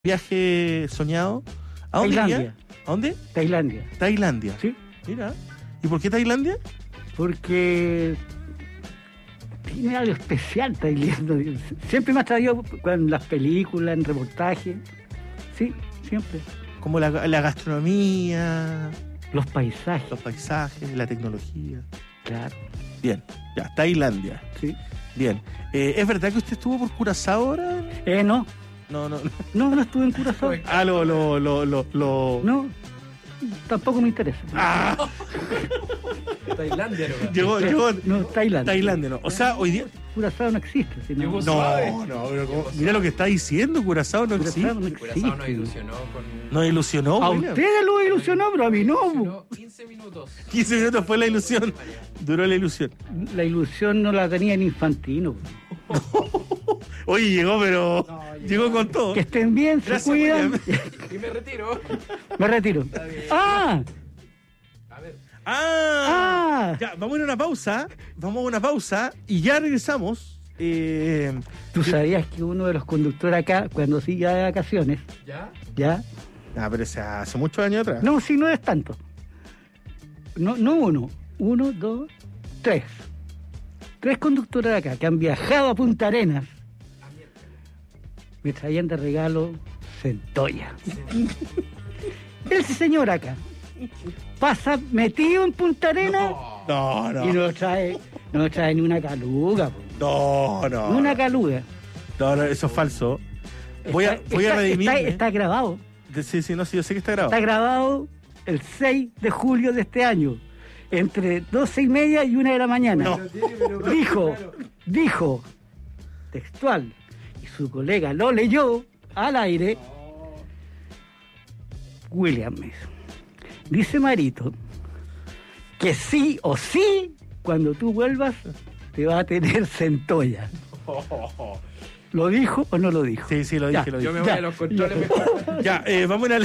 viaje soñado. ¿A dónde Tailandia. iría? ¿A dónde? Tailandia. Tailandia. Sí, Mira. ¿Y por qué Tailandia? porque tiene algo especial Tailandia. Siempre me ha traído en las películas, en reportajes. Sí, siempre. Como la gastronomía, Los paisajes, los paisajes, la tecnología. claro. Bien, ya, Tailandia. Sí. Bien. ¿Es verdad que usted estuvo por Curazao ahora? No. No. No estuve en Curazao. Ah, lo. No, tampoco me interesa. Ah, Tailandia, ¿no? llegó. No, Tailandia. Tailandia, no. O sea, hoy día. Curazao no existe. Sino Llegó No, pero mira lo que está diciendo, Curazao no existe. Curazao no Curazao nos existe. ilusionó con... Nos ilusionó, A William. ustedes lo ilusionó, pero a mí no. Ilusionó 15 minutos. 15 minutos fue la ilusión. Duró la ilusión. La ilusión no la tenía en Infantino. Oye, llegó, pero. Llegó con todo. Que estén bien, se Gracias, cuidan. William. Y me retiro. Me retiro. bien. ¡Ah! A ver. ¡Ah! ¡Ah! Ya, vamos a una pausa. Vamos a una pausa y ya regresamos. ¿Tú sabías que uno de los conductores acá, cuando sigue de vacaciones, ¿Ya? ya? pero hace muchos años atrás. No, si no es tanto. No uno. 1, 2, 3. 3 conductores de acá que han viajado a Punta Arenas. Me traían de regalo centolla. Ese señor acá pasa metido en Punta Arenas No. y no trae ni una caluga. Po. No. Ni una caluga. No, eso es falso. Voy a redimirme. Está grabado. Sí, yo sé que está grabado. Está grabado el 6 de julio de este año, entre 12:30 y 1 de la mañana. No. Dijo, textual, y su colega lo leyó al aire. William me dice Marito que sí o sí, cuando tú vuelvas, te va a tener centolla. ¿Lo dijo o no lo dijo? Sí, lo Ya. dije, lo Yo dije. me voy a los controles mejor. Ya, vamos a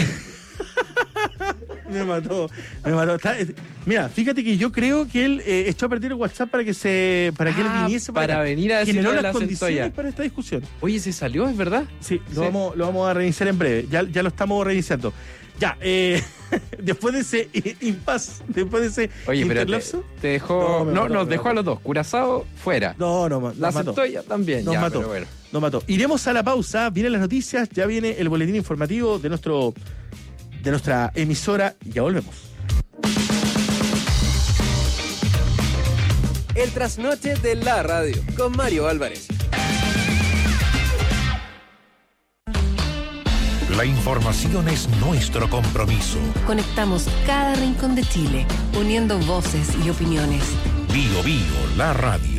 Me mató. Mira, fíjate que yo creo que él echó a partir el WhatsApp para que él viniese para acá. venir a decirlo Generó de las la condiciones centolla. para esta discusión. Oye, ¿se salió? ¿Es verdad? Sí, Sí. lo vamos a reiniciar en breve. Ya lo estamos reiniciando. Ya, después de ese impas, después de ese Oye, pero interlapso. te dejó... No, me No, mató, nos me dejó mató. a los dos. Curazao, fuera. No, La nos mató. centolla también. Nos ya, mató. pero bueno. Nos mató. Iremos a la pausa, vienen las noticias, ya viene el boletín informativo de nuestra emisora. Ya volvemos. El trasnoche de la radio con Mario Álvarez. La información es nuestro compromiso. Conectamos cada rincón de Chile, uniendo voces y opiniones. Bio, la radio.